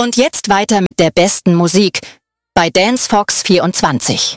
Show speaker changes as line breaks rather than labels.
Und jetzt weiter mit der besten Musik bei Dance Fox 24.